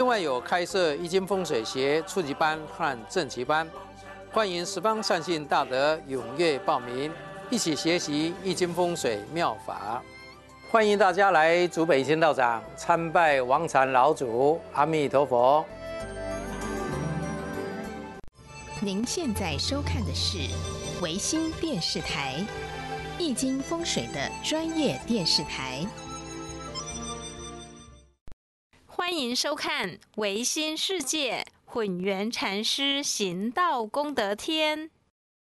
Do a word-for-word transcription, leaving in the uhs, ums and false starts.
另外有开设易经风水学初级班和正级班，欢迎十方善信大德踊跃报名，一起学习易经风水妙法。欢迎大家来竹北天道长参拜王禅老祖，阿弥陀佛。 您现在收看的是维新电视台易经风水的专业电视台。 欢迎收看维新世界混元禅师行道功德篇。